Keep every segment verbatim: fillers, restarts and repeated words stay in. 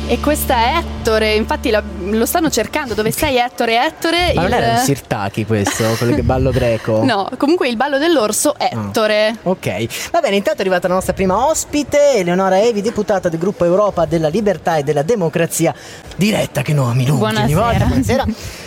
E questa è Ettore, infatti la, lo stanno cercando. Dove sei Ettore? Ettore Ma il... non era il Sirtaki questo, quello che ballo greco? No, comunque il ballo dell'orso Ettore. Oh. Ok, va bene, intanto è arrivata la nostra prima ospite, Eleonora Evi, deputata del gruppo Europa della Libertà e della Democrazia. Diretta che nomi lunghi ogni volta. Buonasera.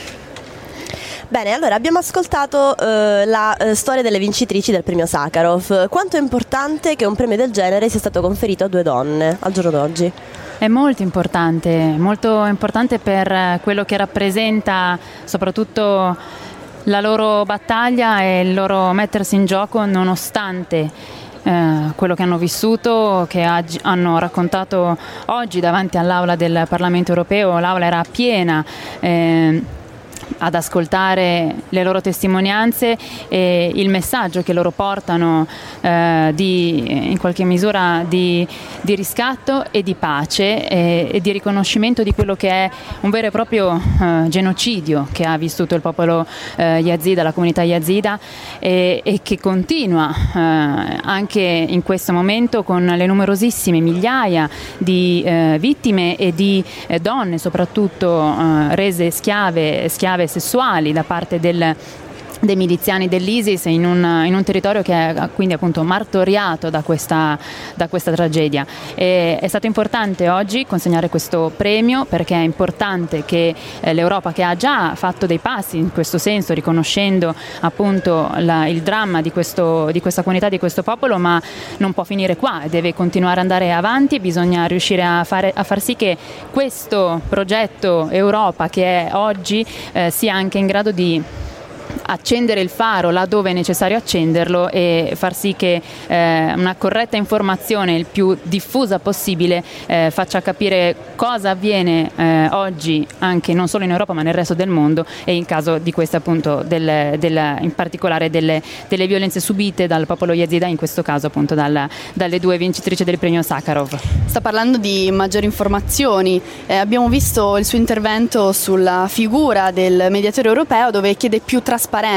Bene, allora abbiamo ascoltato eh, la eh, storia delle vincitrici del premio Sakharov. Quanto è importante che un premio del genere sia stato conferito a due donne al giorno d'oggi? È molto importante, molto importante per quello che rappresenta soprattutto la loro battaglia e il loro mettersi in gioco nonostante eh, quello che hanno vissuto, che ag- hanno raccontato oggi davanti all'aula del Parlamento europeo. L'aula era piena eh, ad ascoltare le loro testimonianze e il messaggio che loro portano eh, di, in qualche misura di, di riscatto e di pace e, e di riconoscimento di quello che è un vero e proprio eh, genocidio che ha vissuto il popolo eh, yazida, la comunità yazida e, e che continua eh, anche in questo momento con le numerosissime migliaia di eh, vittime e di eh, donne soprattutto eh, rese schiave, schiave sessuali da parte del dei miliziani dell'ISIS in un, in un territorio che è quindi appunto martoriato da questa, da questa tragedia. E è stato importante oggi consegnare questo premio perché è importante che eh, l'Europa, che ha già fatto dei passi in questo senso riconoscendo appunto la, il dramma di, questo, di questa comunità, di questo popolo, ma non può finire qua, deve continuare ad andare avanti e bisogna riuscire a, fare, a far sì che questo progetto Europa che è oggi eh, sia anche in grado di accendere il faro laddove è necessario accenderlo e far sì che eh, una corretta informazione il più diffusa possibile eh, faccia capire cosa avviene eh, oggi anche non solo in Europa ma nel resto del mondo e in caso di queste appunto del, del, in particolare delle, delle violenze subite dal popolo yazida, in questo caso appunto dal, dalle due vincitrici del premio Sakharov. Sta parlando di maggiori informazioni, eh, abbiamo visto il suo intervento sulla figura del mediatore europeo dove chiede più trasparenza.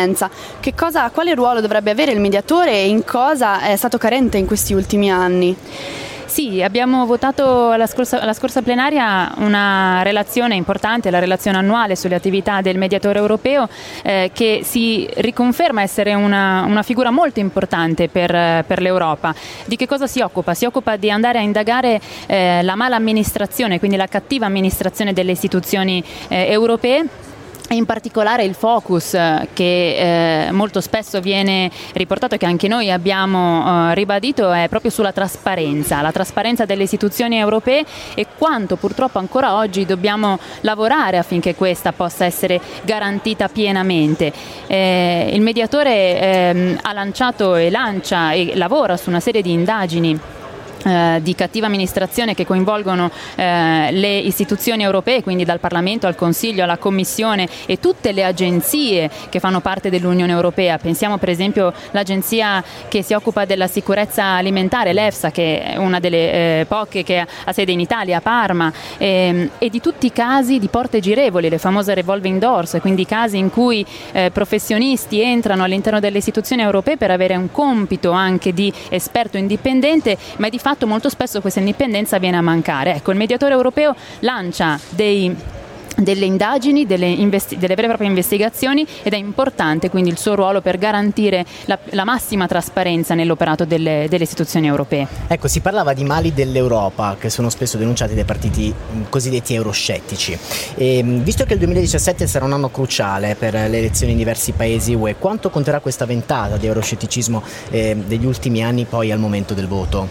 Che cosa, quale ruolo dovrebbe avere il mediatore e in cosa è stato carente in questi ultimi anni? Sì, abbiamo votato la scorsa, la scorsa plenaria una relazione importante, la relazione annuale sulle attività del mediatore europeo eh, che si riconferma essere una, una figura molto importante per, per l'Europa. Di che cosa si occupa? Si occupa di andare a indagare eh, la mala amministrazione, quindi la cattiva amministrazione delle istituzioni eh, europee. In particolare il focus che eh, molto spesso viene riportato e che anche noi abbiamo eh, ribadito è proprio sulla trasparenza, la trasparenza delle istituzioni europee e quanto purtroppo ancora oggi dobbiamo lavorare affinché questa possa essere garantita pienamente. Eh, il mediatore eh, ha lanciato e lancia e lavora su una serie di indagini Eh, di cattiva amministrazione che coinvolgono eh, le istituzioni europee, quindi dal Parlamento al Consiglio alla Commissione e tutte le agenzie che fanno parte dell'Unione Europea. Pensiamo per esempio all'agenzia che si occupa della sicurezza alimentare, l'EFSA, che è una delle eh, poche che ha sede in Italia, a Parma, ehm, e di tutti i casi di porte girevoli, le famose revolving doors, quindi casi in cui eh, professionisti entrano all'interno delle istituzioni europee per avere un compito anche di esperto indipendente, ma di fatto molto spesso questa indipendenza viene a mancare. Ecco, il mediatore europeo lancia dei delle indagini, delle, investi- delle vere e proprie investigazioni ed è importante quindi il suo ruolo per garantire la, la massima trasparenza nell'operato delle, delle istituzioni europee. Ecco, si parlava di mali dell'Europa che sono spesso denunciati dai partiti cosiddetti euroscettici e, visto che il duemiladiciassette sarà un anno cruciale per le elezioni in diversi paesi U E, quanto conterà questa ventata di euroscetticismo eh, degli ultimi anni poi al momento del voto?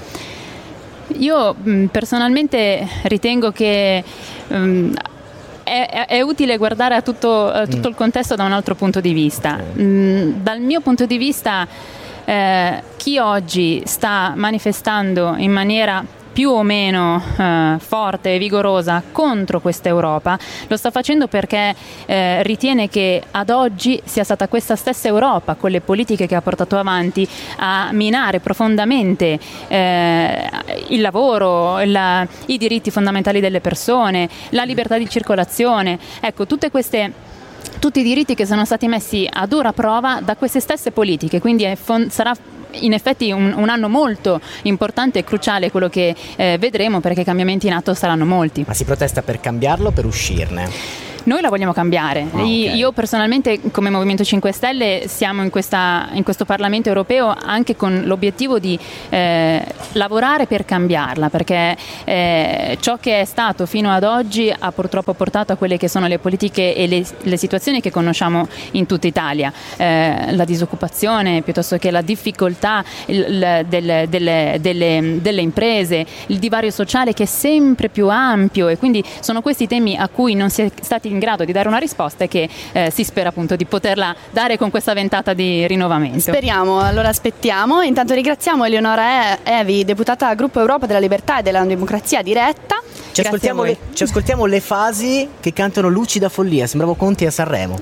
Io mh, personalmente ritengo che mh, È, è, è utile guardare a tutto, a tutto il contesto da un altro punto di vista. Mm, dal mio punto di vista eh, chi oggi sta manifestando in maniera più o meno eh, forte e vigorosa contro questa Europa lo sta facendo perché eh, ritiene che ad oggi sia stata questa stessa Europa, con le politiche che ha portato avanti, a minare profondamente eh, il lavoro, la, i diritti fondamentali delle persone, la libertà di circolazione. Ecco, tutte queste tutti i diritti che sono stati messi a dura prova da queste stesse politiche, quindi è fon- sarà in effetti un, un anno molto importante e cruciale quello che eh, vedremo, perché i cambiamenti in atto saranno molti. Ma si protesta per cambiarlo o per uscirne? Noi la vogliamo cambiare. Oh, okay. Io personalmente, come Movimento cinque Stelle, siamo in, questa, in questo Parlamento europeo anche con l'obiettivo di eh, lavorare per cambiarla, perché eh, ciò che è stato fino ad oggi ha purtroppo portato a quelle che sono le politiche e le, le situazioni che conosciamo in tutta Italia, eh, la disoccupazione piuttosto che la difficoltà il, il, delle, delle, delle, delle imprese, il divario sociale che è sempre più ampio, e quindi sono questi temi a cui non si è stati in grado di dare una risposta e che eh, si spera appunto di poterla dare con questa ventata di rinnovamento. Speriamo, allora aspettiamo. Intanto ringraziamo Eleonora Evi, deputata Gruppo Europa della Libertà e della Democrazia Diretta. Ci ascoltiamo, le, ci ascoltiamo le fasi che cantano Lucida Follia, sembravo Conti a Sanremo.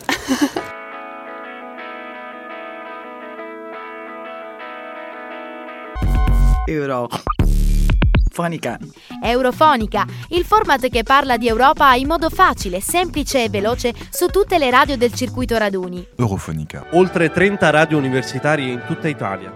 Euro. Fonica. Eurofonica, il format che parla di Europa in modo facile, semplice e veloce su tutte le radio del circuito raduni. Eurofonica. Oltre trenta radio universitarie in tutta Italia.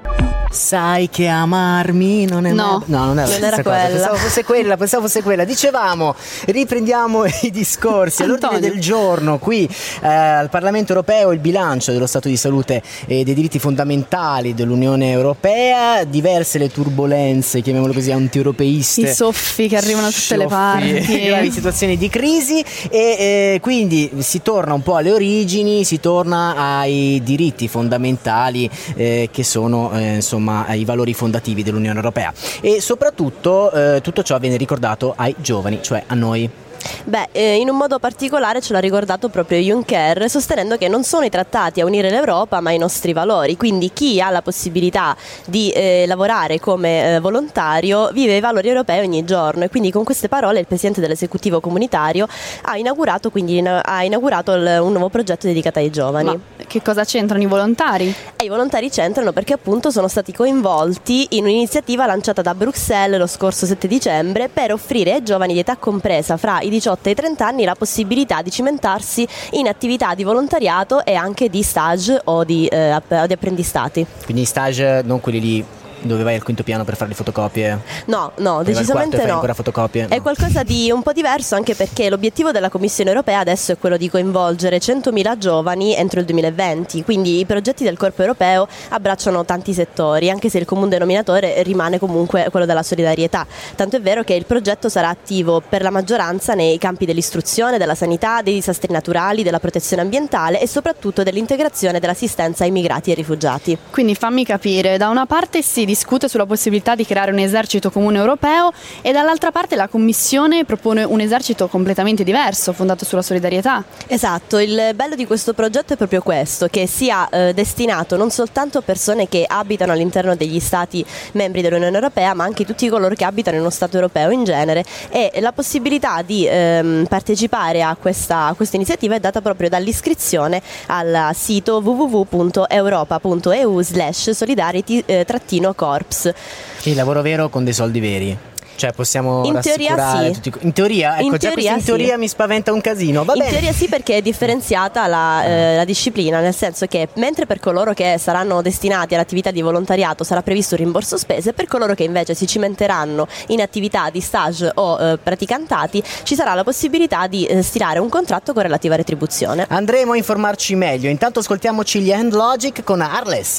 Sai che amarmi non è No, mai... no non, era, non era cosa. quella. Pensavo fosse quella, pensavo fosse quella. Dicevamo, riprendiamo i discorsi. All'ordine Antonio. del giorno qui eh, al Parlamento europeo il bilancio dello stato di salute e dei diritti fondamentali dell'Unione Europea, diverse le turbolenze, chiamiamolo così, anti-europeiste, I soffi che arrivano da tutte le soffi, parti. gravi situazioni di crisi, e eh, quindi si torna un po' alle origini, si torna ai diritti fondamentali eh, che sono eh, insomma ai valori fondativi dell'Unione Europea, e soprattutto eh, tutto ciò viene ricordato ai giovani, cioè a noi. Beh, eh, in un modo particolare ce l'ha ricordato proprio Juncker, sostenendo che non sono i trattati a unire l'Europa ma i nostri valori, quindi chi ha la possibilità di eh, lavorare come eh, volontario vive i valori europei ogni giorno, e quindi con queste parole il Presidente dell'Esecutivo comunitario ha inaugurato, quindi, in, ha inaugurato il, un nuovo progetto dedicato ai giovani. Ma che cosa c'entrano i volontari? E i volontari c'entrano perché appunto sono stati coinvolti in un'iniziativa lanciata da Bruxelles lo scorso sette dicembre per offrire ai giovani di età compresa fra i diciotto e i trenta anni la possibilità di cimentarsi in attività di volontariato e anche di stage o di, eh, app- di apprendistati. Quindi stage non quelli lì dove vai al quinto piano per fare le fotocopie? No, no, Dove decisamente fai no. ancora fotocopie? È No. qualcosa di un po' diverso, anche perché l'obiettivo della Commissione Europea adesso è quello di coinvolgere centomila giovani entro il duemilaventi, quindi i progetti del Corpo Europeo abbracciano tanti settori, anche se il comune denominatore rimane comunque quello della solidarietà. Tanto è vero che il progetto sarà attivo per la maggioranza nei campi dell'istruzione, della sanità, dei disastri naturali, della protezione ambientale e soprattutto dell'integrazione e dell'assistenza ai migrati e rifugiati. Quindi fammi capire, da una parte si discute sulla possibilità di creare un esercito comune europeo e dall'altra parte la Commissione propone un esercito completamente diverso, fondato sulla solidarietà. Esatto, il bello di questo progetto è proprio questo, che sia eh, destinato non soltanto a persone che abitano all'interno degli stati membri dell'Unione Europea, ma anche tutti coloro che abitano in uno stato europeo in genere, e la possibilità di ehm, partecipare a questa, a questa iniziativa è data proprio dall'iscrizione al sito w w w punto europa punto e u slash solidarity eh, trattino corps. Quindi lavoro vero con dei soldi veri. Cioè possiamo In teoria rassicurare sì. tutti. In teoria, ecco, In già teoria questa in sì. teoria mi spaventa un casino. Va In bene. teoria sì, perché è differenziata la, eh, la disciplina, nel senso che mentre per coloro che saranno destinati all'attività di volontariato sarà previsto un rimborso spese, per coloro che invece si cimenteranno in attività di stage o eh, praticantati ci sarà la possibilità di eh, stilare un contratto con relativa retribuzione. Andremo a informarci meglio. Intanto ascoltiamoci gli End Logic con Arles.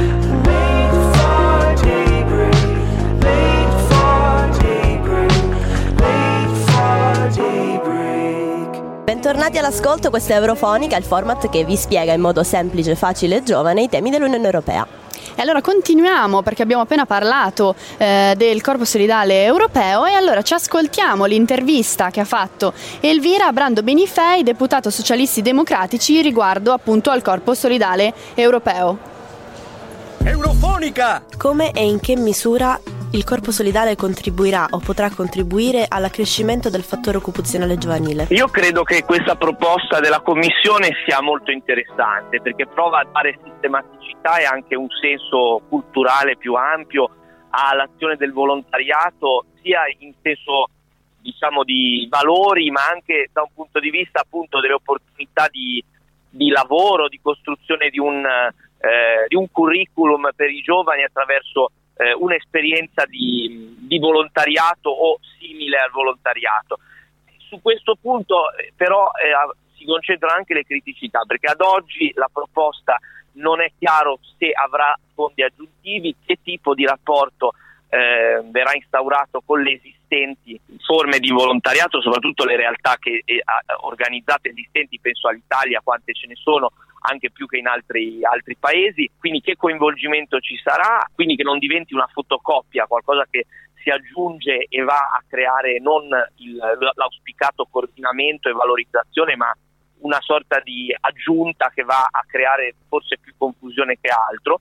Bentornati all'ascolto, questa è Eurofonica, il format che vi spiega in modo semplice, facile e giovane i temi dell'Unione Europea. E allora continuiamo, perché abbiamo appena parlato eh, del Corpo Solidale Europeo, e allora ci ascoltiamo l'intervista che ha fatto Elvira Brando Benifei, deputato Socialisti Democratici, riguardo appunto al Corpo Solidale Europeo. Eurofonica! Come e in che misura il Corpo Solidale contribuirà o potrà contribuire all'accrescimento del fattore occupazionale giovanile? Io credo che questa proposta della Commissione sia molto interessante, perché prova a dare sistematicità e anche un senso culturale più ampio all'azione del volontariato, sia in senso, diciamo, di valori, ma anche da un punto di vista appunto delle opportunità di, di lavoro, di costruzione di un eh, di un curriculum per i giovani attraverso eh, un'esperienza di, di volontariato o simile al volontariato. Su questo punto eh, però eh, si concentrano anche le criticità, perché ad oggi la proposta non è chiaro se avrà fondi aggiuntivi, che tipo di rapporto eh, verrà instaurato con le esistenti forme di volontariato, soprattutto le realtà che, eh, organizzate esistenti, penso all'Italia, quante ce ne sono, anche più che in altri, altri paesi, quindi che coinvolgimento ci sarà, quindi che non diventi una fotocopia, qualcosa che si aggiunge e va a creare non il, l'auspicato coordinamento e valorizzazione, ma una sorta di aggiunta che va a creare forse più confusione che altro.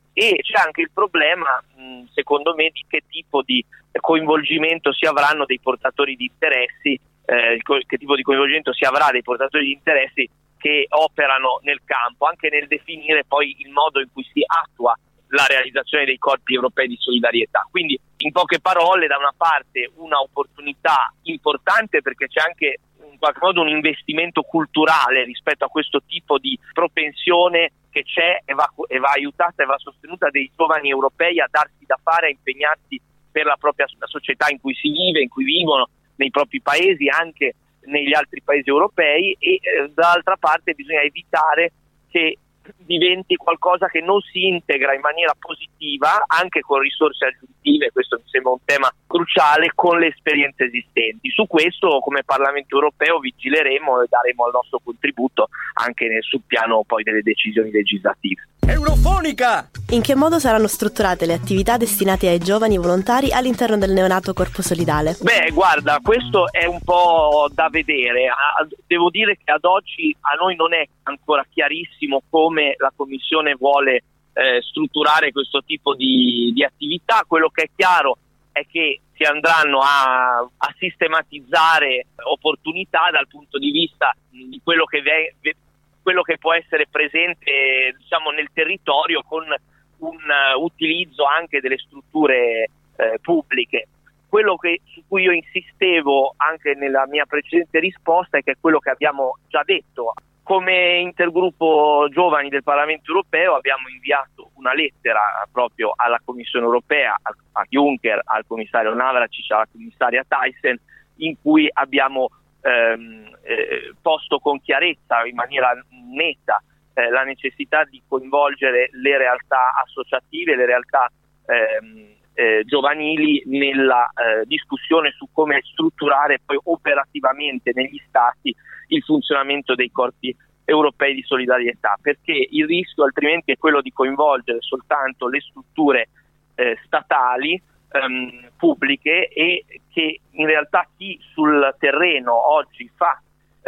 E c'è anche il problema, secondo me, di che tipo di coinvolgimento si avranno dei portatori di interessi, eh, che tipo di coinvolgimento si avrà dei portatori di interessi che operano nel campo, anche nel definire poi il modo in cui si attua la realizzazione dei corpi europei di solidarietà. Quindi, in poche parole, da una parte una opportunità importante, perché c'è anche in qualche modo un investimento culturale rispetto a questo tipo di propensione che c'è e va, e va aiutata e va sostenuta dei giovani europei a darsi da fare, a impegnarsi per la propria la società in cui si vive, in cui vivono, nei propri paesi, anche negli altri paesi europei, e eh, dall'altra parte bisogna evitare che diventi qualcosa che non si integra in maniera positiva, anche con risorse aggiuntive. Questo mi sembra un tema cruciale, con le esperienze esistenti. Su questo, come Parlamento europeo, vigileremo e daremo il nostro contributo anche nel, sul piano poi delle decisioni legislative. Eurofonica! In che modo saranno strutturate le attività destinate ai giovani volontari all'interno del neonato Corpo Solidale? Beh, guarda, questo è un po' da vedere. Devo dire che ad oggi a noi non è ancora chiarissimo come la Commissione vuole eh, strutturare questo tipo di, di attività. Quello che è chiaro è che si andranno a, a sistematizzare opportunità dal punto di vista di quello che ve, quello che può essere presente, diciamo, nel territorio, con un uh, utilizzo anche delle strutture eh, pubbliche. Quello che, su cui io insistevo anche nella mia precedente risposta è che è quello che abbiamo già detto. Come intergruppo giovani del Parlamento europeo abbiamo inviato una lettera proprio alla Commissione europea, a, a Juncker, al commissario Navracic, alla commissaria Thyssen, in cui abbiamo ehm, eh, posto con chiarezza, in maniera netta, eh, la necessità di coinvolgere le realtà associative, le realtà ehm, eh, giovanili nella eh, discussione su come strutturare poi operativamente negli Stati il funzionamento dei corpi europei di solidarietà, perché il rischio altrimenti è quello di coinvolgere soltanto le strutture eh, statali, ehm, pubbliche, e che in realtà chi sul terreno oggi fa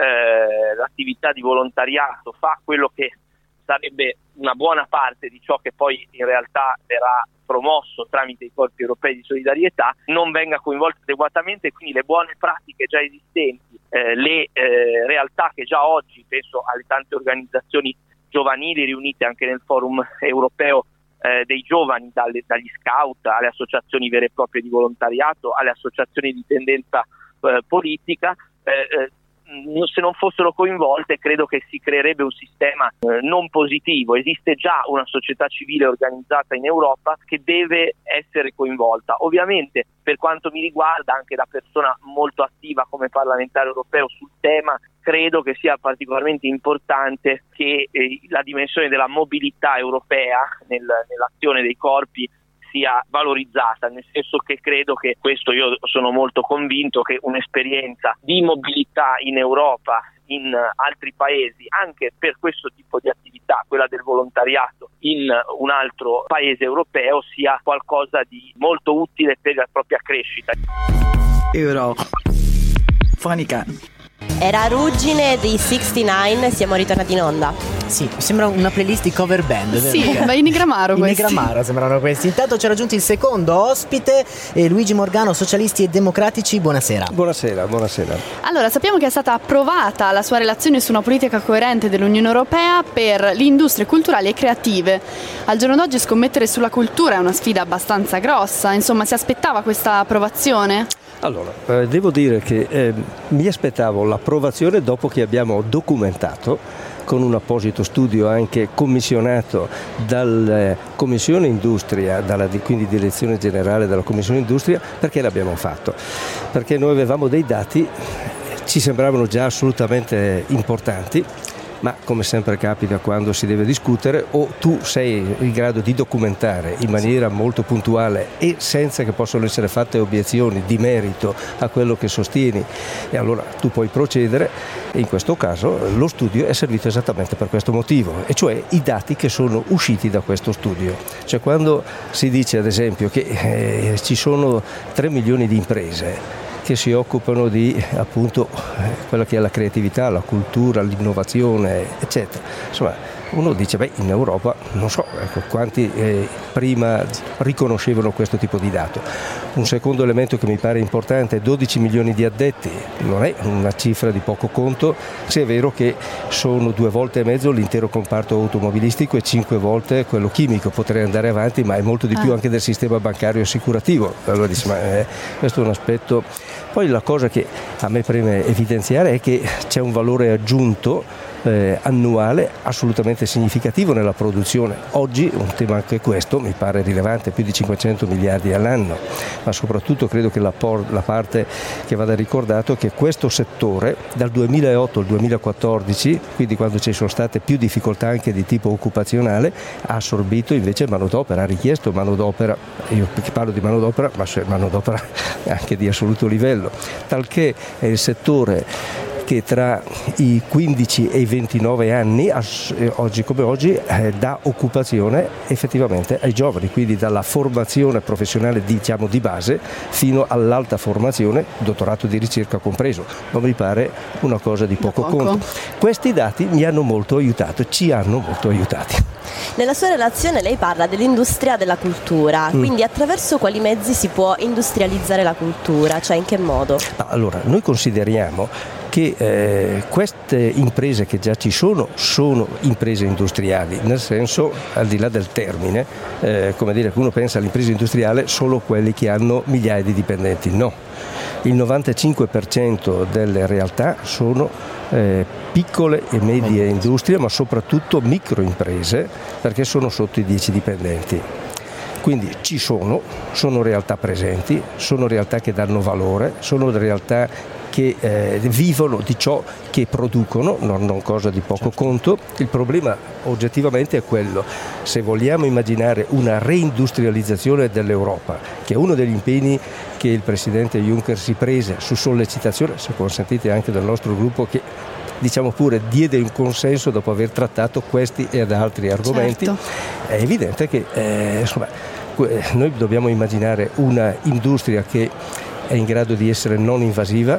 eh, l'attività di volontariato, fa quello che sarebbe una buona parte di ciò che poi in realtà verrà promosso tramite i corpi europei di solidarietà, non venga coinvolto adeguatamente. Quindi le buone pratiche già esistenti, eh, le eh, realtà che già oggi, penso alle tante organizzazioni giovanili riunite anche nel forum europeo eh, dei giovani, dalle, dagli scout alle associazioni vere e proprie di volontariato, alle associazioni di tendenza eh, politica, eh, eh, se non fossero coinvolte credo che si creerebbe un sistema eh, non positivo. Esiste già una società civile organizzata in Europa che deve essere coinvolta. Ovviamente, per quanto mi riguarda, anche da persona molto attiva come parlamentare europeo sul tema, credo che sia particolarmente importante che eh, la dimensione della mobilità europea nel, nell'azione dei corpi sia valorizzata, nel senso che credo che questo, io sono molto convinto che un'esperienza di mobilità in Europa, in altri paesi, anche per questo tipo di attività, quella del volontariato in un altro paese europeo, sia qualcosa di molto utile per la propria crescita. Eurofonica. Era Ruggine dei sessantanove, siamo ritornati in onda. Sì, sembra una playlist di cover band. Sì, ma in Negramaro questi. In Negramaro sembrano questi. Intanto c'è raggiunto il secondo ospite, eh, Luigi Morgano, Socialisti e Democratici. Buonasera. Buonasera, buonasera. Allora, sappiamo che è stata approvata la sua relazione su una politica coerente dell'Unione Europea per le industrie culturali e creative. Al giorno d'oggi scommettere sulla cultura è una sfida abbastanza grossa. Insomma, si aspettava questa approvazione? Allora, eh, devo dire che eh, mi aspettavo l'approvazione dopo che abbiamo documentato con un apposito studio anche commissionato dalla Commissione Industria, dalla, quindi direzione generale della Commissione Industria. Perché l'abbiamo fatto? Perché noi avevamo dei dati, ci sembravano già assolutamente importanti, ma come sempre capita quando si deve discutere, o tu sei in grado di documentare in maniera molto puntuale e senza che possano essere fatte obiezioni di merito a quello che sostieni, e allora tu puoi procedere. E in questo caso lo studio è servito esattamente per questo motivo, e cioè i dati che sono usciti da questo studio. Cioè quando si dice ad esempio che eh, ci sono tre milioni di imprese che si occupano di appunto quella che è la creatività, la cultura, l'innovazione, eccetera. Insomma, uno dice, beh, in Europa non so ecco, quanti eh, prima riconoscevano questo tipo di dato. Un secondo elemento che mi pare importante è dodici milioni di addetti, non è una cifra di poco conto, se è vero che sono due volte e mezzo l'intero comparto automobilistico e cinque volte quello chimico. Potrei andare avanti, ma è molto di più anche del sistema bancario e assicurativo. Allora dici, ma eh, questo è un aspetto. Poi la cosa che a me preme evidenziare è che c'è un valore aggiunto Eh, annuale assolutamente significativo nella produzione. Oggi un tema anche questo mi pare rilevante, più di cinquecento miliardi all'anno, ma soprattutto credo che la, por- la parte che vada ricordato è che questo settore dal duemilaotto al duemilaquattordici, quindi quando ci sono state più difficoltà anche di tipo occupazionale, ha assorbito invece manodopera, ha richiesto manodopera, io parlo di manodopera, ma c'è manodopera anche di assoluto livello, talché è il settore che tra i quindici e i ventinove anni, oggi come oggi, eh, dà occupazione effettivamente ai giovani, quindi dalla formazione professionale diciamo di base fino all'alta formazione, dottorato di ricerca compreso. Non mi pare una cosa di poco, poco. conto. Questi dati mi hanno molto aiutato, ci hanno molto aiutati. Nella sua relazione lei parla dell'industria della cultura, mm. quindi attraverso quali mezzi si può industrializzare la cultura, cioè in che modo? Allora, noi consideriamo che eh, queste imprese che già ci sono sono imprese industriali, nel senso, al di là del termine, eh, come dire che uno pensa all'impresa industriale solo quelli che hanno migliaia di dipendenti, no. Il novantacinque per cento delle realtà sono eh, piccole e medie industrie, ma soprattutto microimprese, perché sono sotto i dieci dipendenti. Quindi ci sono, sono realtà presenti, sono realtà che danno valore, sono realtà che eh, vivono di ciò che producono, non, non cosa di poco certo. conto. Il problema oggettivamente è quello, se vogliamo immaginare una reindustrializzazione dell'Europa, che è uno degli impegni che il Presidente Juncker si prese su sollecitazione, se consentite anche del nostro gruppo, che diciamo pure diede un consenso dopo aver trattato questi ed altri argomenti, certo. È evidente che eh, insomma, noi dobbiamo immaginare una industria che è in grado di essere non invasiva,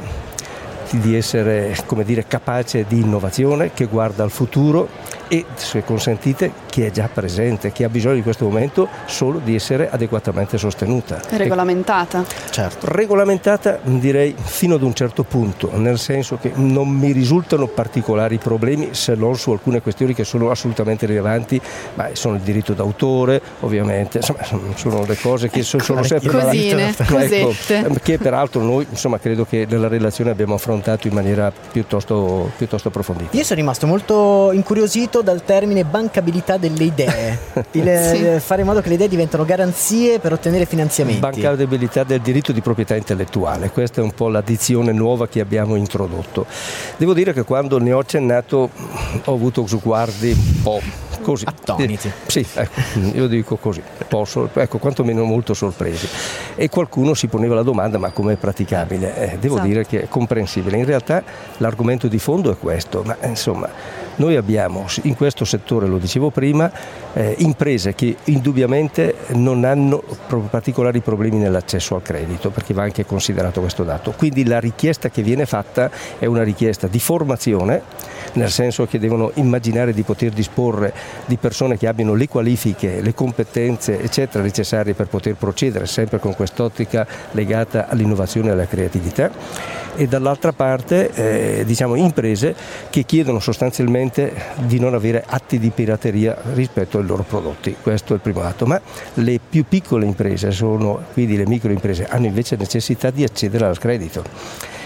di essere, come dire, capace di innovazione, che guarda al futuro e, se consentite, che è già presente, che ha bisogno in questo momento solo di essere adeguatamente sostenuta. Regolamentata. Certo. Regolamentata direi fino ad un certo punto, nel senso che non mi risultano particolari problemi se non su alcune questioni che sono assolutamente rilevanti, ma sono il diritto d'autore, ovviamente, insomma, sono le cose che ecco, sono sempre cosine, ecco, che peraltro noi insomma credo che nella relazione abbiamo affrontato in maniera piuttosto, piuttosto approfondita. Io sono rimasto molto incuriosito dal termine bancabilità delle idee, il, sì. fare in modo che le idee diventano garanzie per ottenere finanziamenti. Bancabilità del diritto di proprietà intellettuale, questa è un po' l'addizione nuova che abbiamo introdotto. Devo dire che quando ne ho accennato ho avuto sguardi un po' così attoniti. Sì, ecco, io dico così, posso, ecco, quantomeno molto sorpresi. E qualcuno si poneva la domanda: ma com'è praticabile? Eh, devo esatto. dire che è comprensibile. In realtà l'argomento di fondo è questo, ma insomma noi abbiamo in questo settore, lo dicevo prima, eh, imprese che indubbiamente non hanno particolari problemi nell'accesso al credito, perché va anche considerato questo dato. Quindi la richiesta che viene fatta è una richiesta di formazione, nel senso che devono immaginare di poter disporre di persone che abbiano le qualifiche, le competenze eccetera necessarie per poter procedere, sempre con quest'ottica legata all'innovazione e alla creatività, e dall'altra parte eh, diciamo imprese che chiedono sostanzialmente di non avere atti di pirateria rispetto ai loro prodotti. Questo è il primo atto, ma le più piccole imprese sono, quindi le microimprese, hanno invece necessità di accedere al credito.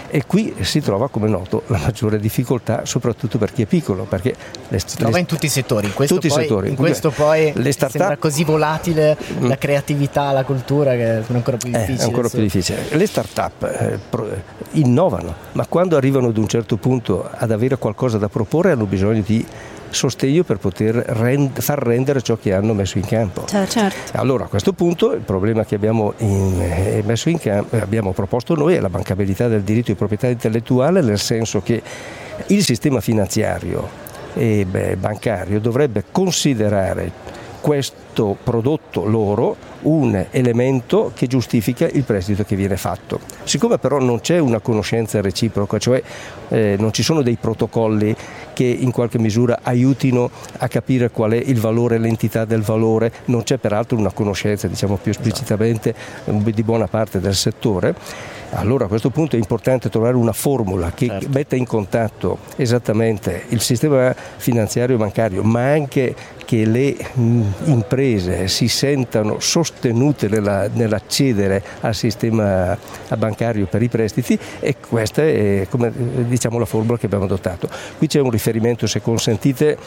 e qui si trova, come noto, la maggiore difficoltà, soprattutto per chi è piccolo, perché le, si trova le, in tutti i settori, in questo tutti poi, i settori. In questo poi le start-up, sembra così volatile mm. la creatività, la cultura, che sono ancora più difficili. È ancora più difficile. Le start-up eh, pro, innovano, ma quando arrivano ad un certo punto ad avere qualcosa da proporre hanno bisogno di sostegno per poter rend- far rendere ciò che hanno messo in campo. Certo. Allora a questo punto il problema che abbiamo in, eh, messo in campo, abbiamo proposto noi è la bancabilità del diritto di proprietà intellettuale, nel senso che il sistema finanziario e beh, bancario dovrebbe considerare questo prodotto loro un elemento che giustifica il prestito che viene fatto. Siccome però non c'è una conoscenza reciproca, cioè eh, non ci sono dei protocolli che in qualche misura aiutino a capire qual è il valore, l'entità del valore, non c'è peraltro una conoscenza, diciamo più esplicitamente, di buona parte del settore, allora a questo punto è importante trovare una formula che certo. metta in contatto esattamente il sistema finanziario e bancario, ma anche che le mh, imprese si sentano sostenute nella, nell'accedere al sistema bancario per i prestiti, e questa è, come diciamo, la formula che abbiamo adottato. Qui c'è un riferimento, se consentite,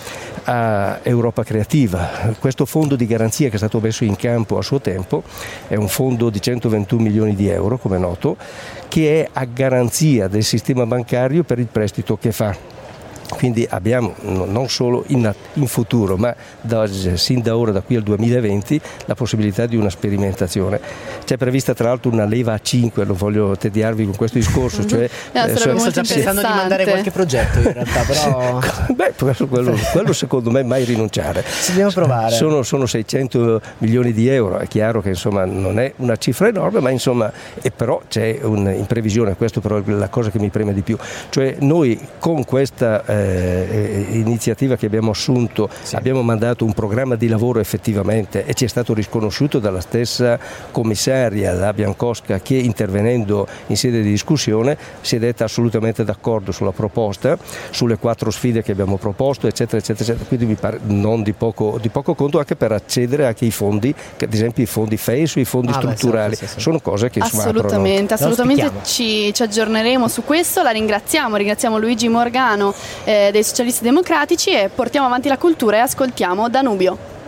a Europa Creativa. Questo fondo di garanzia che è stato messo in campo a suo tempo è un fondo di centoventuno milioni di euro, come noto, che è a garanzia del sistema bancario per il prestito che fa. Quindi abbiamo non solo in, in futuro, ma da, sin da ora, da qui al duemilaventi, la possibilità di una sperimentazione. C'è prevista tra l'altro una leva a cinque, non voglio tediarvi con questo discorso, cioè, no, eh, sto già pensando di mandare qualche progetto in realtà, però beh, quello, quello secondo me mai rinunciare. Si dobbiamo provare. Sono, sono seicento milioni di euro, è chiaro che insomma non è una cifra enorme, ma insomma, e però c'è un, in previsione, questo però è la cosa che mi preme di più, cioè noi con questa eh, Eh, iniziativa che abbiamo assunto, sì. abbiamo mandato un programma di lavoro effettivamente, e ci è stato riconosciuto dalla stessa commissaria, la Biancosca, che intervenendo in sede di discussione si è detta assolutamente d'accordo sulla proposta, sulle quattro sfide che abbiamo proposto, eccetera eccetera, eccetera. Quindi mi pare non di poco, di poco conto, anche per accedere anche ai fondi, che ad esempio i fondi F E S, i fondi ah, strutturali, beh, sì, sì, sì. sono cose che assolutamente, assolutamente ci, ci aggiorneremo su questo. La ringraziamo, ringraziamo Luigi Morgano eh, dei Socialisti Democratici, e portiamo avanti la cultura e ascoltiamo Danubio.